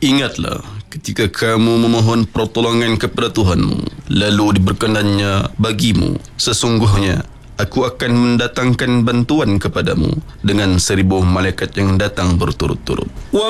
Ingatlah, ketika kamu memohon pertolongan kepada Tuhanmu, lalu diberkenannya bagimu, sesungguhnya aku akan mendatangkan bantuan kepadamu dengan 1000 malaikat yang datang berturut-turut. Wa